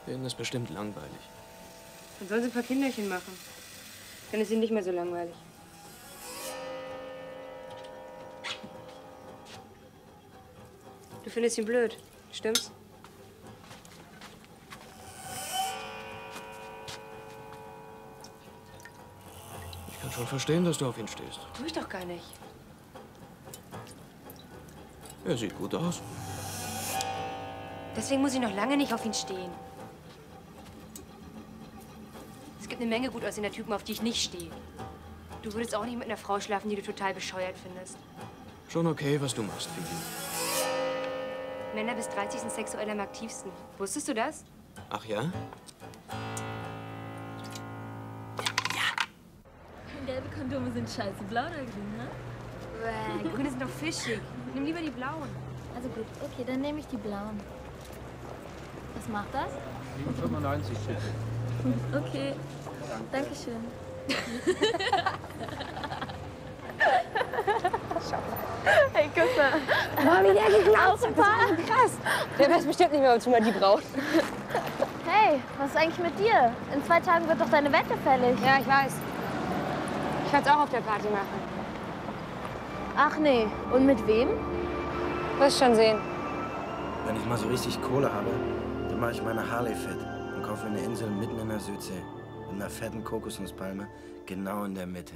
Denen ist bestimmt langweilig. Dann sollen sie ein paar Kinderchen machen. Dann ist ihnen nicht mehr so langweilig. Du findest ihn blöd, stimmt's? Ich kann schon verstehen, dass du auf ihn stehst. Tu ich doch gar nicht. Er sieht gut aus. Deswegen muss ich noch lange nicht auf ihn stehen. Es gibt eine Menge gut aussehender Typen, auf die ich nicht stehe. Du würdest auch nicht mit einer Frau schlafen, die du total bescheuert findest. Schon okay, was du machst, Vivi. Männer bis 30 sind sexuell am aktivsten. Wusstest du das? Ach ja? Gelbe Kondome sind scheiße. Blau oder grün, ne? Die grüne sind doch fischig. Nimm lieber die blauen. Also gut, okay, dann nehme ich die blauen. Was macht das? 7,95 bitte. Okay, Dankeschön. Hey, guck mal. Oh, wie der geglaubt hat. Krass. Der weiß bestimmt nicht mehr, wozu man die braucht. Hey, was ist eigentlich mit dir? In 2 Tagen wird doch deine Wette fällig. Ja, ich weiß. Ich werde es auch auf der Party machen. Ach nee, und mit wem? Wirst schon sehen. Wenn ich mal so richtig Kohle habe, dann mache ich meine Harley fett und kaufe eine Insel mitten in der Südsee. Mit einer fetten Kokosnusspalme, genau in der Mitte.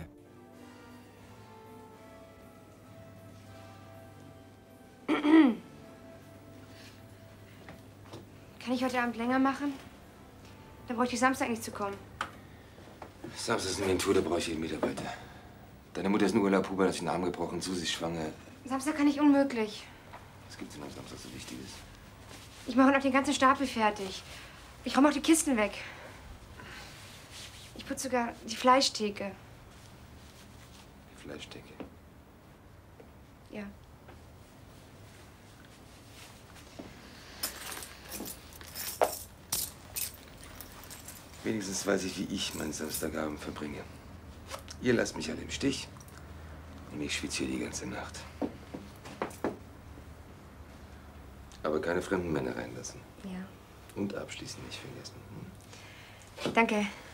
Kann ich heute Abend länger machen? Dann bräuchte ich Samstag nicht zu kommen. Samstag ist eine Inventur, da brauche ich jeden Mitarbeiter. Deine Mutter ist in Urlaub, Hubert hat sich den Arm gebrochen, Susi ist schwanger. Samstag kann ich unmöglich. Was gibt's denn am Samstag so Wichtiges? Ich mache noch den ganzen Stapel fertig. Ich räume auch die Kisten weg. Ich putze sogar die Fleischtheke. Die Fleischdecke. Ja. Wenigstens weiß ich, wie ich meinen Samstagabend verbringe. Ihr lasst mich alle im Stich und ich schwitze hier die ganze Nacht. Aber keine fremden Männer reinlassen. Ja. Und abschließend nicht vergessen. Danke.